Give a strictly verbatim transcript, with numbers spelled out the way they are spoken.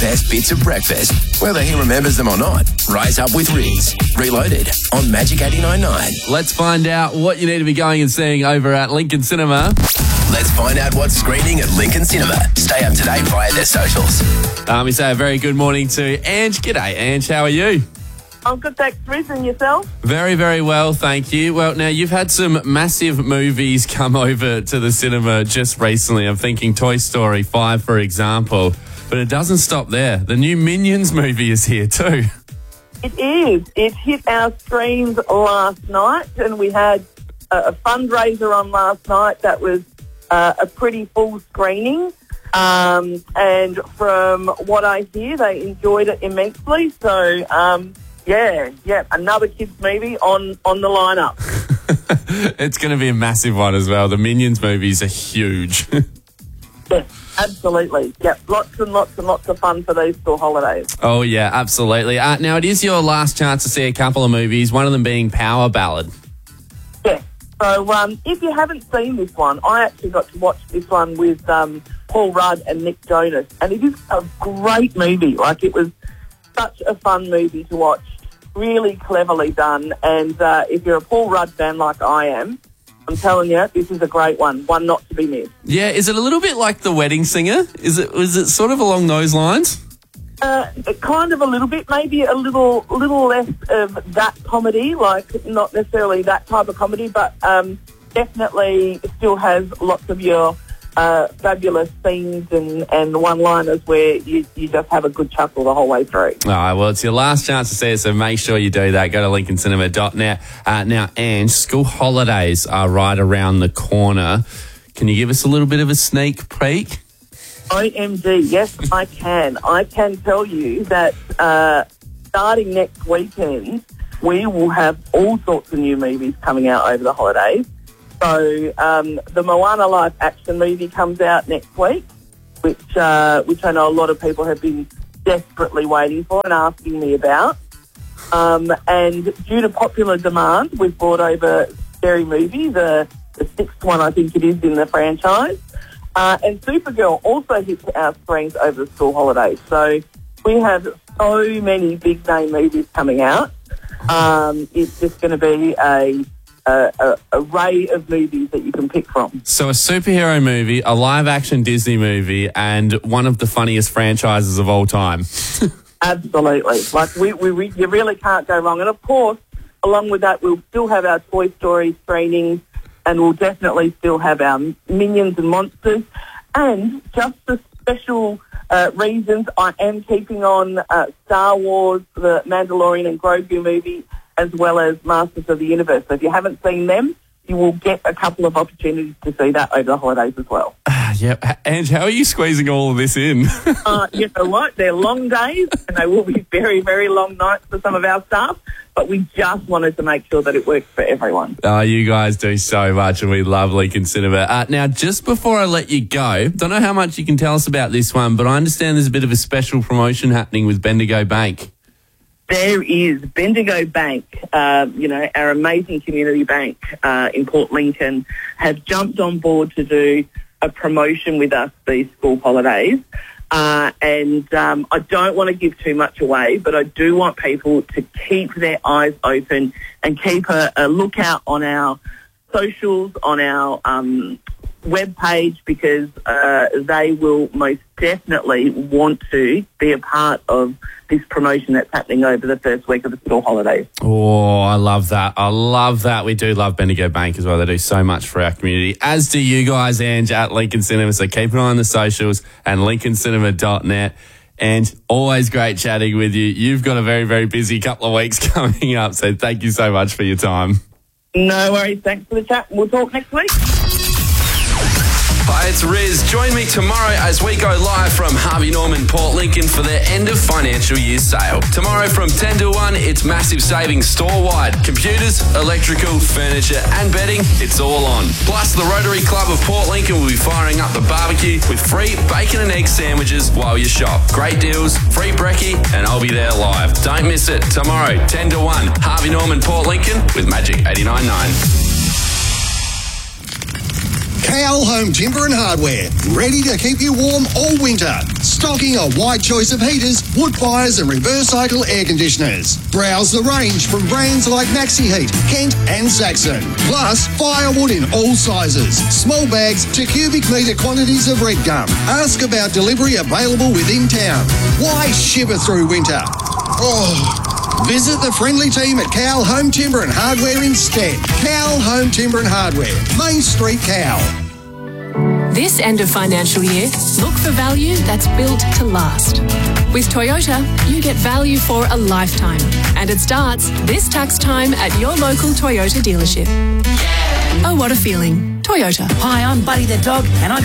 best bits of breakfast, whether he remembers them or not. Rise Up with Riz, Reloaded on Magic eighty-nine point nine. Let's find out what you need to be going and seeing over at Lincoln Cinema. Let's find out what's screening at Lincoln Cinema. Stay up to date via their socials. Um, we say a very good morning to Ange. G'day, Ange. How are you? I'm good, thanks, Riz, and yourself? Very, very well, thank you. Well, now, you've had some massive movies come over to the cinema just recently. I'm thinking Toy Story five, for example. But it doesn't stop there. The new Minions movie is here too. It is. It hit our screens last night, and we had a, a fundraiser on last night that was uh, a pretty full screening. Um, and from what I hear, they enjoyed it immensely. So, um, yeah, yeah, another kids' movie on, on the lineup. It's going to be a massive one as well. The Minions movies are huge. Yes, absolutely. Yep, lots and lots and lots of fun for these school holidays. Oh, yeah, absolutely. Uh, now, it is your last chance to see a couple of movies, one of them being Power Ballad. Yeah. So um, if you haven't seen this one, I actually got to watch this one with um, Paul Rudd and Nick Jonas, and it is a great movie. Like, it was such a fun movie to watch, really cleverly done, and uh, if you're a Paul Rudd fan like I am, I'm telling you, this is a great one, one not to be missed. Yeah, is it a little bit like The Wedding Singer? Is it, is it sort of along those lines? Uh, kind of a little bit, maybe a little little less of that comedy, like not necessarily that type of comedy, but um, definitely still has lots of your uh, fabulous scenes and, and one-liners where you, you just have a good chuckle the whole way through. All right, well, it's your last chance to see it, so make sure you do that. Go to lincoln cinema dot net. Uh, now, Ange, school holidays are right around the corner. Can you give us a little bit of a sneak peek? O M G, yes, I can. I can tell you that uh, starting next weekend, we will have all sorts of new movies coming out over the holidays. So um, the Moana live action movie comes out next week, which uh, which I know a lot of people have been desperately waiting for and asking me about. Um, and due to popular demand, we've brought over Scary Movie, the, the sixth one I think it is in the franchise. Uh, and Supergirl also hits our screens over the school holidays. So we have so many big name movies coming out. Um, it's just going to be a A, a array of movies that you can pick from. So a superhero movie, a live-action Disney movie, and one of the funniest franchises of all time. Absolutely. Like, we, we, we, you really can't go wrong. And, of course, along with that, we'll still have our Toy Story screenings, and we'll definitely still have our Minions and Monsters. And just for special uh, reasons, I am keeping on uh, Star Wars, the Mandalorian and Grogu movie, as well as Masters of the Universe. So if you haven't seen them, you will get a couple of opportunities to see that over the holidays as well. Uh, yeah. And how are you squeezing all of this in? uh, you know what? They're long days, and they will be very, very long nights for some of our staff, but we just wanted to make sure that it works for everyone. Oh, you guys do so much, and we love Lincoln Cinema. Uh, now, just before I let you go, don't know how much you can tell us about this one, but I understand there's a bit of a special promotion happening with Bendigo Bank. There is. Bendigo Bank, uh, you know, our amazing community bank uh, in Port Lincoln, have jumped on board to do a promotion with us these school holidays. Uh, and um, I don't want to give too much away, but I do want people to keep their eyes open and keep a, a lookout on our socials, on our um, webpage, because uh, they will most definitely want to be a part of this promotion that's happening over the first week of the school holidays. Oh, I love that. I love that. We do love Bendigo Bank as well. They do so much for our community, as do you guys, Ange, at Lincoln Cinema. So keep an eye on the socials and lincoln cinema dot net. And always great chatting with you. You've got a very, very busy couple of weeks coming up, so thank you so much for your time. No worries. Thanks for the chat. We'll talk next week. Hi, it's Riz. Join me tomorrow as we go live from Harvey Norman Port Lincoln for their end of financial year sale. Tomorrow from ten to one, it's massive savings store-wide. Computers, electrical, furniture and bedding, it's all on. Plus, the Rotary Club of Port Lincoln will be firing up the barbecue with free bacon and egg sandwiches while you shop. Great deals, free brekkie, and I'll be there live. Don't miss it. Tomorrow, ten to one, Harvey Norman Port Lincoln with Magic eighty-nine point nine. Cowell Home Timber and Hardware, ready to keep you warm all winter. Stocking a wide choice of heaters, wood fires and reverse cycle air conditioners. Browse the range from brands like Maxi Heat, Kent and Saxon. Plus, firewood in all sizes, small bags to cubic metre quantities of red gum. Ask about delivery available within town. Why shiver through winter? Oh, visit the friendly team at Cowell Home Timber and Hardware instead. Cowell Home Timber and Hardware, Main Street, Cowell. This end of financial year, look for value that's built to last. With Toyota, you get value for a lifetime, and it starts this tax time at your local Toyota dealership. Oh, what a feeling. Toyota. Hi, I'm Buddy the dog, and I